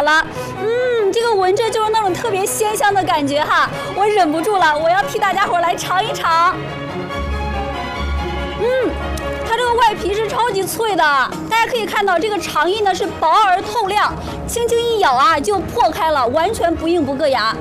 好了。这个闻着就是那种特别鲜香的感觉哈，我忍不住了，我要替大家伙来尝一尝。它这个外皮是超级脆的，大家可以看到这个肠衣呢是薄而透亮，轻轻一咬啊就破开了，完全不硬不硌牙。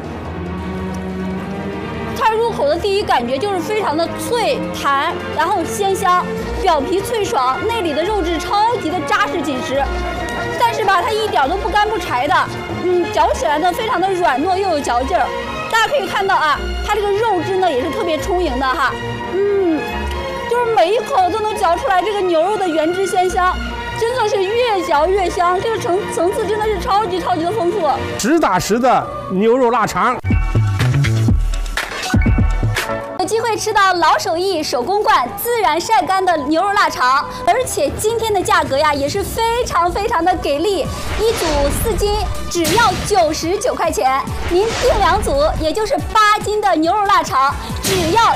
它入口的第一感觉就是非常的脆弹，然后鲜香，表皮脆爽，内里的肉质超级的扎实紧实。但是吧，它一点都不干不柴的，嚼起来呢非常的软糯又有嚼劲儿。大家可以看到啊，它这个肉质呢也是特别充盈的哈，就是每一口都能嚼出来这个牛肉的原汁鲜香，真的是越嚼越香，这个层次真的是超级的丰富。 实打实的牛肉腊肠。 有机会吃到老手艺手工灌自然晒干的牛肉腊肠，而且今天的价格呀也是非常的给力，一组4斤只要99块钱，您订2组，也就是8斤的牛肉腊肠，只要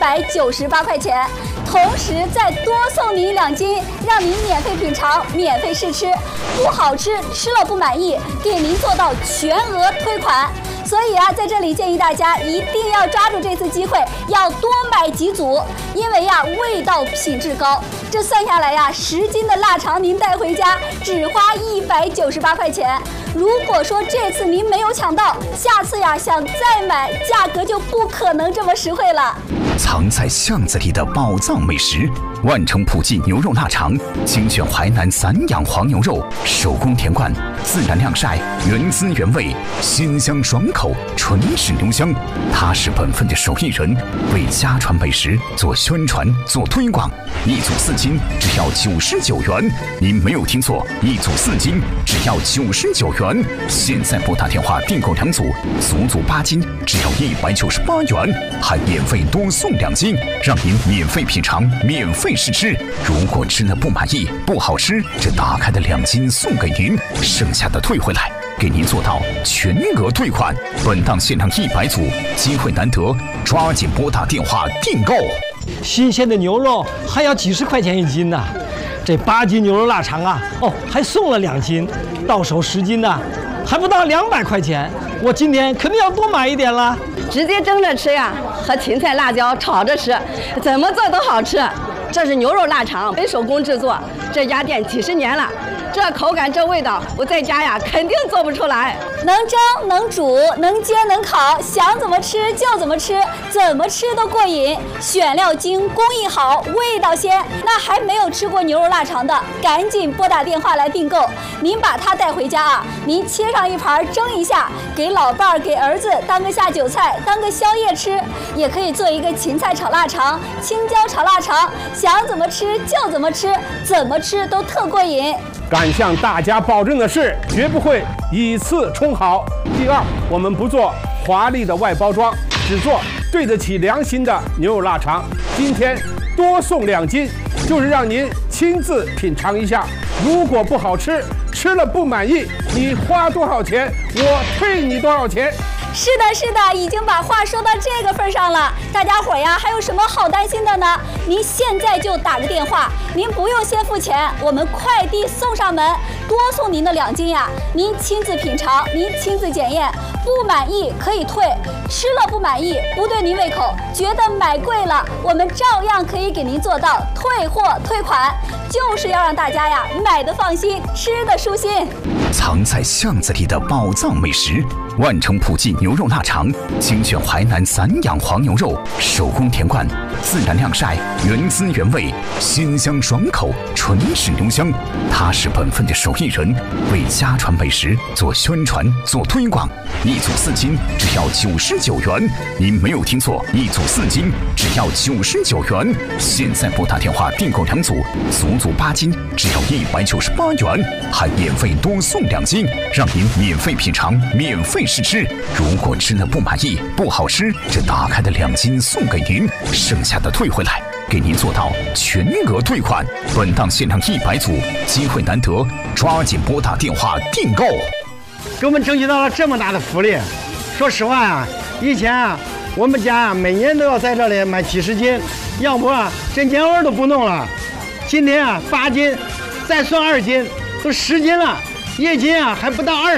198块钱。同时再多送您2斤，让您免费品尝、免费试吃，不好吃吃了不满意，给您做到全额退款。所以啊，在这里建议大家一定要抓住这次机会，要多买几组，因为呀味道品质高。这算下来呀，10斤的腊肠您带回家只花198块钱。如果说这次您没有抢到，下次呀想再买，价格就不可能这么实惠了。 藏在巷子里的宝藏美食，万城普记牛肉腊肠，精选淮南散养黄牛肉，手工填灌，自然晾晒，原汁原味，鲜香爽口，纯是牛香。他是本分的手艺人，为家传美食做宣传、做推广。一组4斤只要99元，您没有听错，一组4斤只要99元。现在拨打电话订购2组，足足8斤只要198元，还免费多送2斤，让您免费品尝、免费试吃。如果吃了不满意、不好吃，这打开的2斤送给您，剩下的退回来，给您做到全额退款。本档限量100组，机会难得，抓紧拨打电话订购。 新鲜的牛肉还要几十块钱1斤呢，这8斤牛肉腊肠啊，还送了2斤，到手10斤呢，还不到200块钱。我今天肯定要多买一点了。 直接蒸着吃呀，和芹菜、辣椒炒着吃，怎么做都好吃。这是牛肉腊肠，纯手工制作，这家店几十年了，这口感这味道，我在家呀肯定做不出来。 能蒸能煮能煎能烤，想怎么吃就怎么吃，怎么吃都过瘾。选料精，工艺好，味道鲜。那还没有吃过牛肉腊肠的，赶紧拨打电话来订购。您把它带回家啊，您切上一盘蒸一下，给老伴儿、给儿子当个下酒菜，当个宵夜吃。也可以做一个芹菜炒腊肠、青椒炒腊肠，想怎么吃就怎么吃，怎么吃都特过瘾。 敢向大家保证的是，绝不会以次充好。第二，我们不做华丽的外包装，只做对得起良心的牛肉腊肠。今天多送2斤，就是让您亲自品尝一下。如果不好吃，吃了不满意，你花多少钱，我退你多少钱。 是的，已经把话说到这个份上了。大家伙呀，还有什么好担心的呢？您现在就打个电话，您不用先付钱，我们快递送上门，多送您的2斤呀。您亲自品尝，您亲自检验，不满意可以退，吃了不满意，不对您胃口，觉得买贵了，我们照样可以给您做到退货退款，就是要让大家呀买的放心，吃的舒心。 藏在巷子里的宝藏美食，万城普记牛肉腊肠，精选淮南散养黄牛肉，手工填灌，自然晾晒，原汁原味，鲜香爽口，纯是牛香。他是本分的手艺人，为家传美食做宣传、做推广。一组4斤只要99元，您没有听错，一组4斤只要99元。现在拨打电话订购2组，足足8斤只要198元，还免费多送2斤，让您免费品尝、免费试吃。如果吃了不满意、不好吃，这打开的2斤送给您，剩下的退回来，给您做到全额退款。本档限量100组，机会难得，抓紧拨打电话订购。 给我们争取到了这么大的福利。说实话呀，以前啊，我们家每年都要在这里买几十斤，要不这年味都不弄了。今天8斤，再算2斤，都10斤了，1斤还不到20。